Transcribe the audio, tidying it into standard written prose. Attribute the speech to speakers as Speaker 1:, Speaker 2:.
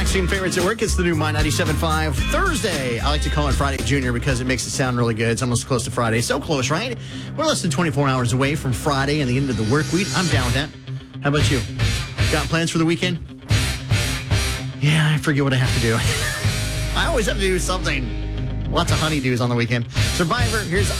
Speaker 1: Afternoon favorites at work. It's the new My 97.5 Thursday. I like to call it Friday Junior because it makes it sound really good. It's almost close to Friday. So close, right? We're less than 24 hours away from Friday and the end of the work week. I'm down with that. How about you? Got plans for the weekend? Yeah, I forget what I have to do. I always have to do something. Lots of honeydews on the weekend. Survivor, here's